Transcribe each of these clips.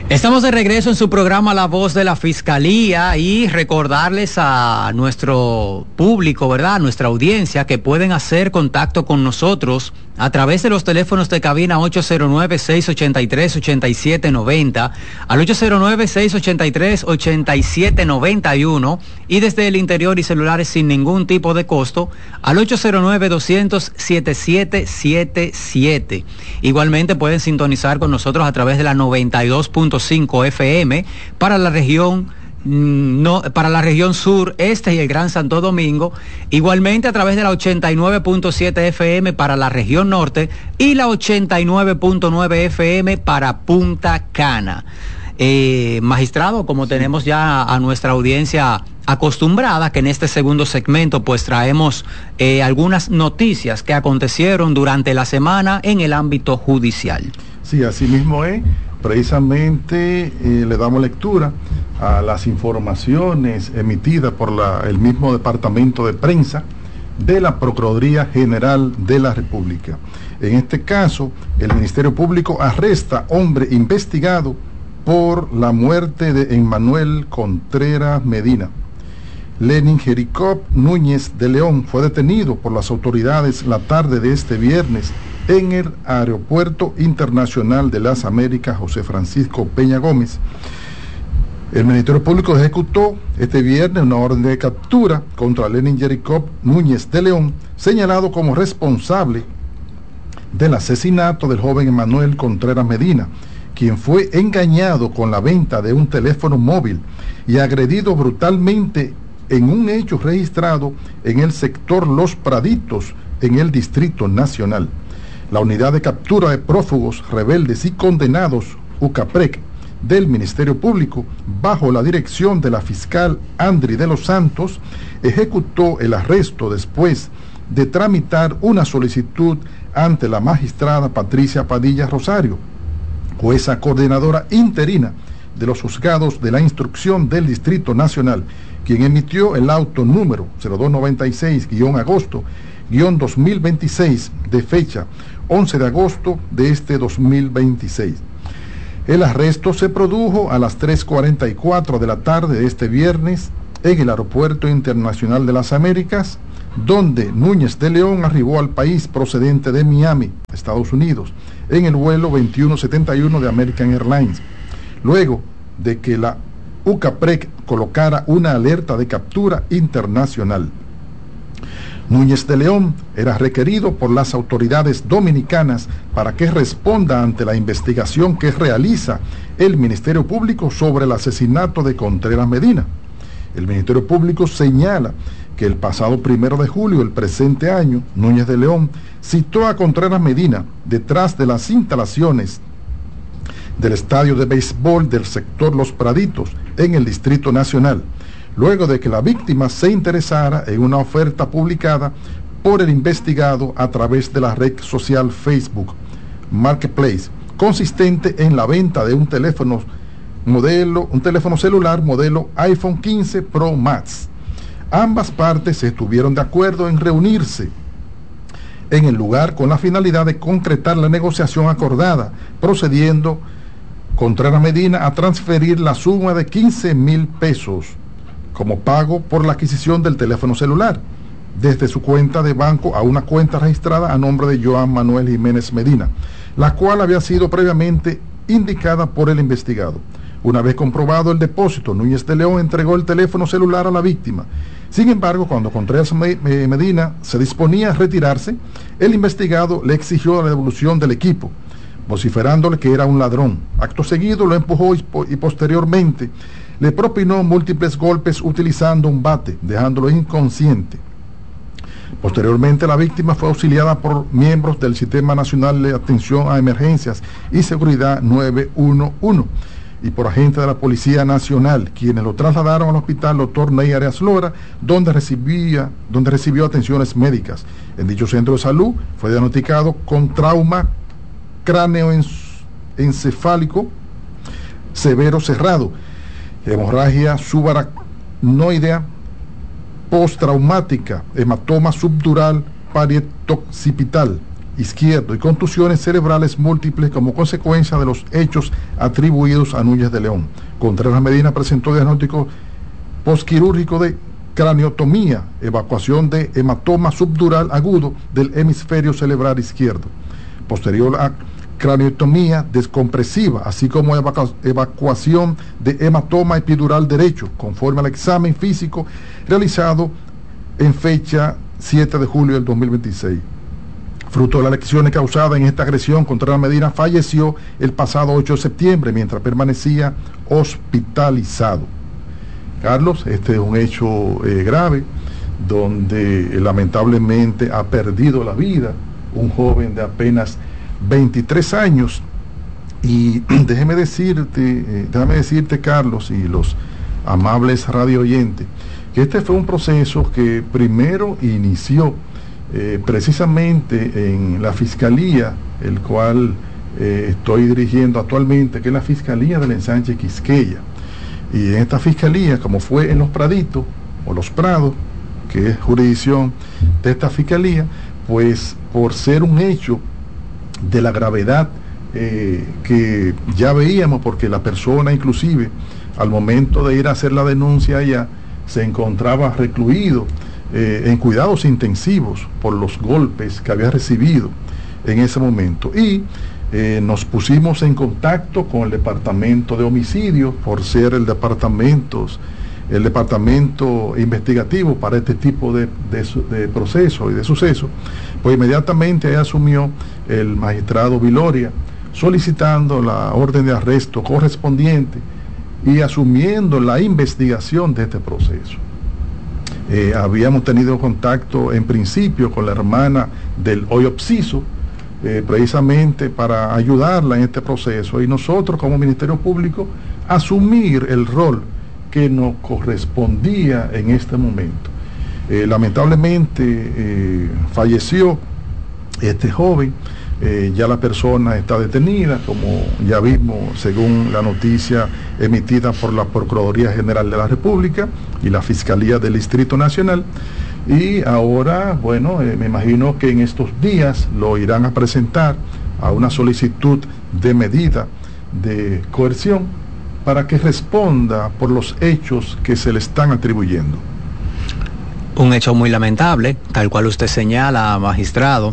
Estamos de regreso en su programa La Voz de la Fiscalía y recordarles a nuestro público, ¿verdad?, a nuestra audiencia, que pueden hacer contacto con nosotros a través de los teléfonos de cabina 809-683-8790, al 809-683-8791 y desde el interior y celulares sin ningún tipo de costo al 809-200-7777. Igualmente pueden sintonizar con nosotros a través de la 92.5 FM para la región para la región sur, este y el Gran Santo Domingo, igualmente a través de la 89.7 FM para la región norte y la 89.9 FM para Punta Cana. Magistrado, como tenemos ya a nuestra audiencia acostumbrada, que en este segundo segmento pues traemos algunas noticias que acontecieron durante la semana en el ámbito judicial. Sí, así mismo es. Precisamente le damos lectura a las informaciones emitidas por el mismo Departamento de Prensa de la Procuraduría General de la República. En este caso, el Ministerio Público arresta hombre investigado por la muerte de Emmanuel Contreras Medina. Lenin Jericó Núñez de León fue detenido por las autoridades la tarde de este viernes en el Aeropuerto Internacional de las Américas José Francisco Peña Gómez. El Ministerio Público ejecutó este viernes una orden de captura contra Lenin Jericó Núñez de León, señalado como responsable del asesinato del joven Emmanuel Contreras Medina, quien fue engañado con la venta de un teléfono móvil y agredido brutalmente en un hecho registrado en el sector Los Praditos, en el Distrito Nacional. La Unidad de Captura de Prófugos, Rebeldes y Condenados, UCAPREC, del Ministerio Público, bajo la dirección de la fiscal Andri de los Santos, ejecutó el arresto después de tramitar una solicitud ante la magistrada Patricia Padilla Rosario, jueza coordinadora interina de los juzgados de la instrucción del Distrito Nacional, quien emitió el auto número 0296-agosto-2026 de fecha 11 de agosto de este 2026. El arresto se produjo a las 3:44 de la tarde de este viernes en el Aeropuerto Internacional de las Américas, donde Núñez de León arribó al país procedente de Miami, Estados Unidos, en el vuelo 2171 de American Airlines, luego de que la UCAPREC colocara una alerta de captura internacional. Núñez de León era requerido por las autoridades dominicanas para que responda ante la investigación que realiza el Ministerio Público sobre el asesinato de Contreras Medina. El Ministerio Público señala que el pasado 1 de julio del presente año, Núñez de León citó a Contreras Medina detrás de las instalaciones del estadio de béisbol del sector Los Praditos, en el Distrito Nacional, luego de que la víctima se interesara en una oferta publicada por el investigado a través de la red social Facebook Marketplace, consistente en la venta de un teléfono celular modelo iPhone 15 Pro Max. Ambas partes estuvieron de acuerdo en reunirse en el lugar con la finalidad de concretar la negociación acordada, procediendo Contreras Medina a transferir la suma de 15,000 pesos como pago por la adquisición del teléfono celular, desde su cuenta de banco a una cuenta registrada a nombre de Joan Manuel Jiménez Medina, la cual había sido previamente indicada por el investigado. Una vez comprobado el depósito, Núñez de León entregó el teléfono celular a la víctima. Sin embargo, cuando Contreras Medina se disponía a retirarse, el investigado le exigió la devolución del equipo, vociferándole que era un ladrón. Acto seguido lo empujó y posteriormente le propinó múltiples golpes utilizando un bate, dejándolo inconsciente. Posteriormente, la víctima fue auxiliada por miembros del Sistema Nacional de Atención a Emergencias y Seguridad 911 y por agentes de la Policía Nacional, quienes lo trasladaron al hospital Dr. Ney Arias Lora, donde recibió atenciones médicas. En dicho centro de salud fue diagnosticado con trauma cráneoencefálico severo cerrado, hemorragia subaracnoidea postraumática, hematoma subdural parietoccipital izquierdo y contusiones cerebrales múltiples como consecuencia de los hechos atribuidos a Núñez de León. Contreras Medina presentó diagnóstico postquirúrgico de craniotomía, evacuación de hematoma subdural agudo del hemisferio cerebral izquierdo, posterior a craniotomía descompresiva, así como evacuación de hematoma epidural derecho, conforme al examen físico realizado en fecha 7 de julio del 2026. Fruto de las lesiones causadas en esta agresión, Contreras Medina falleció el pasado 8 de septiembre mientras permanecía hospitalizado. Carlos, este es un hecho grave donde lamentablemente ha perdido la vida un joven de apenas 23 años y déjame decirte Carlos y los amables radio oyentes que este fue un proceso que primero inició precisamente en la Fiscalía, el cual estoy dirigiendo actualmente, que es la Fiscalía del Ensanche Quisqueya. Y en esta Fiscalía, como fue en Los Praditos o Los Prados, que es jurisdicción de esta Fiscalía, pues por ser un hecho de la gravedad que ya veíamos, porque la persona inclusive al momento de ir a hacer la denuncia allá se encontraba recluido en cuidados intensivos por los golpes que había recibido en ese momento, y nos pusimos en contacto con el departamento de homicidios por ser el departamento investigativo para este tipo de procesos y de sucesos. Pues inmediatamente ahí asumió el magistrado Viloria solicitando la orden de arresto correspondiente y asumiendo la investigación de este proceso. Habíamos tenido contacto en principio con la hermana del hoy obsiso, precisamente para ayudarla en este proceso, y nosotros como Ministerio Público asumir el rol que nos correspondía en este momento. Lamentablemente falleció este joven, ya la persona está detenida, como ya vimos según la noticia emitida por la Procuraduría General de la República y la Fiscalía del Distrito Nacional, y ahora, bueno, me imagino que en estos días lo irán a presentar a una solicitud de medida de coerción para que responda por los hechos que se le están atribuyendo. Un hecho muy lamentable, tal cual usted señala, magistrado,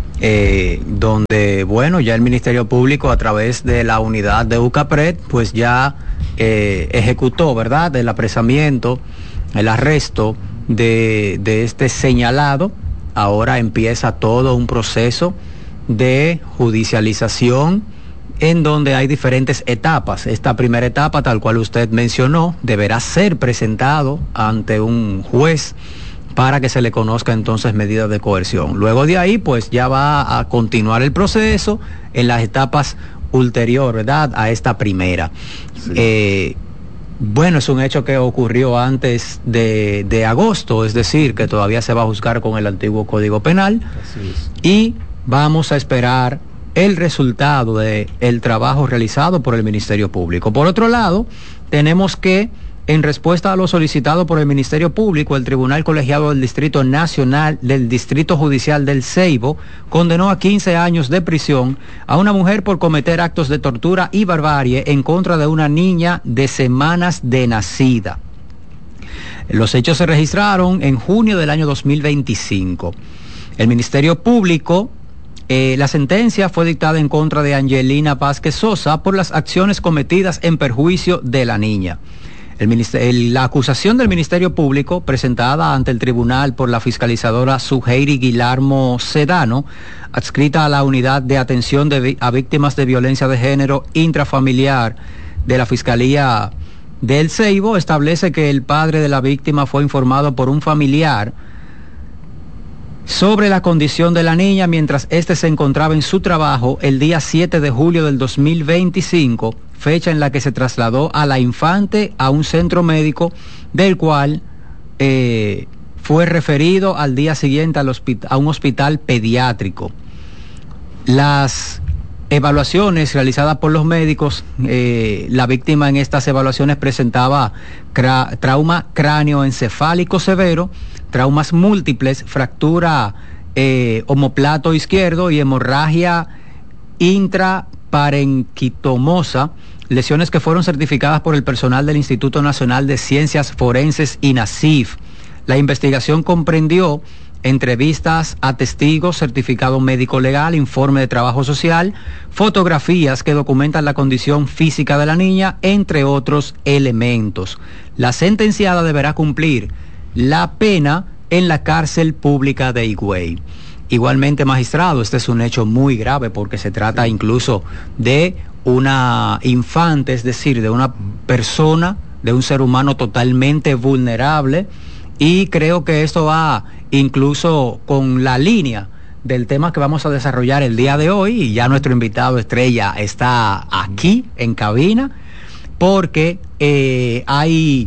donde, bueno, ya el Ministerio Público a través de la unidad de UCAPRED, pues ya ejecutó, ¿verdad?, el apresamiento, el arresto de este señalado. Ahora empieza todo un proceso de judicialización en donde hay diferentes etapas. Esta primera etapa, tal cual usted mencionó, deberá ser presentado ante un juez para que se le conozca entonces medidas de coerción. Luego de ahí, pues ya va a continuar el proceso en las etapas ulteriores, ¿verdad?, a esta primera. Sí. Bueno, es un hecho que ocurrió antes de agosto, es decir, que todavía se va a juzgar con el antiguo Código Penal. Así es. Y vamos a esperar el resultado del trabajo realizado por el Ministerio Público. Por otro lado, tenemos que, en respuesta a lo solicitado por el Ministerio Público, el Tribunal Colegiado del Distrito Nacional del Distrito Judicial del Ceibo condenó a 15 años de prisión a una mujer por cometer actos de tortura y barbarie en contra de una niña de semanas de nacida. Los hechos se registraron en junio del año 2025. El Ministerio Público, la sentencia fue dictada en contra de Angelina Vázquez Sosa por las acciones cometidas en perjuicio de la niña. La acusación del Ministerio Público, presentada ante el tribunal por la fiscalizadora Suheiri Guillermo Sedano, adscrita a la Unidad de Atención a Víctimas de Violencia de Género Intrafamiliar de la Fiscalía del Ceibo, establece que el padre de la víctima fue informado por un familiar sobre la condición de la niña mientras éste se encontraba en su trabajo el día 7 de julio del 2025, fecha en la que se trasladó a la infante a un centro médico, del cual fue referido al día siguiente a un hospital pediátrico. Las evaluaciones realizadas por los médicos, la víctima en estas evaluaciones presentaba trauma cráneoencefálico severo, traumas múltiples, fractura omoplato izquierdo y hemorragia intraparenquitomosa, lesiones que fueron certificadas por el personal del Instituto Nacional de Ciencias Forenses INACIF. La investigación comprendió entrevistas a testigos, certificado médico legal, informe de trabajo social, fotografías que documentan la condición física de la niña, entre otros elementos. La sentenciada deberá cumplir la pena en la cárcel pública de Higüey. Igualmente, magistrado, este es un hecho muy grave porque se trata incluso de una infante, es decir, de una persona, de un ser humano totalmente vulnerable, y creo que esto va incluso con la línea del tema que vamos a desarrollar el día de hoy, y ya nuestro invitado estrella está aquí en cabina, porque hay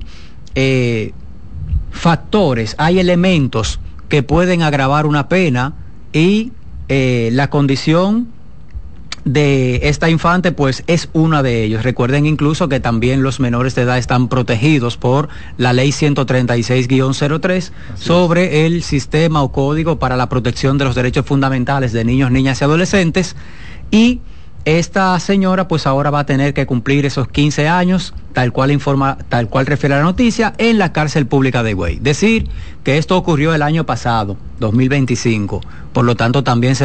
factores, hay elementos que pueden agravar una pena, y la condición de esta infante pues es una de ellos. Recuerden incluso que también los menores de edad están protegidos por la ley 136-03 sobre el sistema o código para la protección de los derechos fundamentales de niños, niñas y adolescentes, y esta señora pues ahora va a tener que cumplir esos 15 años, tal cual refiere la noticia, en la cárcel pública de Higüey. Decir que esto ocurrió el año pasado, 2025, por lo tanto también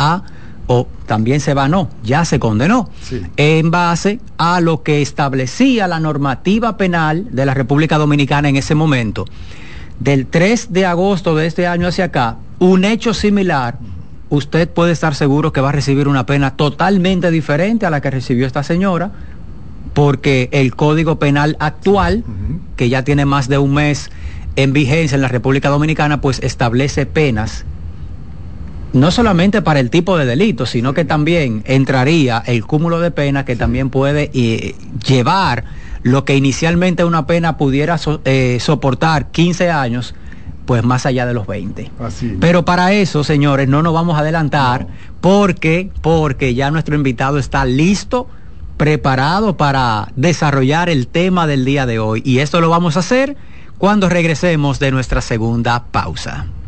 ya se condenó, sí, en base a lo que establecía la normativa penal de la República Dominicana en ese momento. Del 3 de agosto de este año hacia acá, un hecho similar, usted puede estar seguro que va a recibir una pena totalmente diferente a la que recibió esta señora, porque el Código Penal actual, que ya tiene más de un mes en vigencia en la República Dominicana, pues establece penas no solamente para el tipo de delito, sino que también entraría el cúmulo de penas que también puede llevar lo que inicialmente una pena pudiera soportar 15 años, pues más allá de los 20. Así. Pero para eso, señores, no nos vamos a adelantar, porque ya nuestro invitado está listo, preparado para desarrollar el tema del día de hoy. Y esto lo vamos a hacer cuando regresemos de nuestra segunda pausa.